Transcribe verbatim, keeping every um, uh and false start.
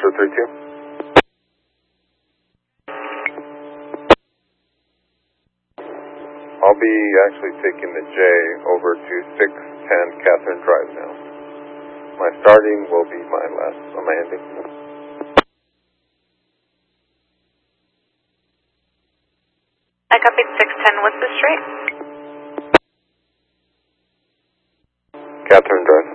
Mercer three two. I'll be actually taking the J over to six ten Catherine Drive now. My starting will be my last, uh, my ending. I copied six ten. What's the street? Catherine Drive.